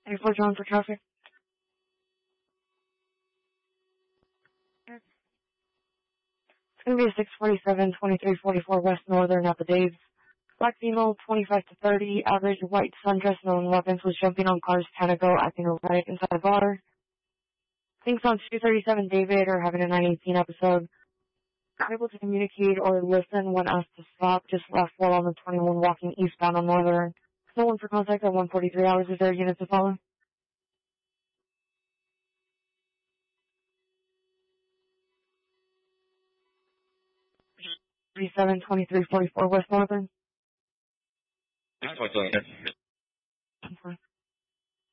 24 John for traffic. It's going to be a 647, 2344 West Northern at the Daves. Black female, 25 to 30, average white sundress, known weapons, was jumping on cars, Canago, acting a riot inside the bar. Things on 237 David are having a 918 episode. Not able to communicate or listen when asked to stop, just left while on the 21 walking eastbound on Northern. No one for contact at 143 hours. Is there a unit to follow? 37, 2344 West Northern. 23.